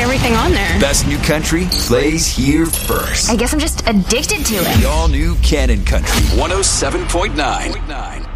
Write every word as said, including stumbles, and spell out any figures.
everything on there. Best new country plays here first. I guess I'm just addicted to it. The all-new Cannon Country one oh seven point nine.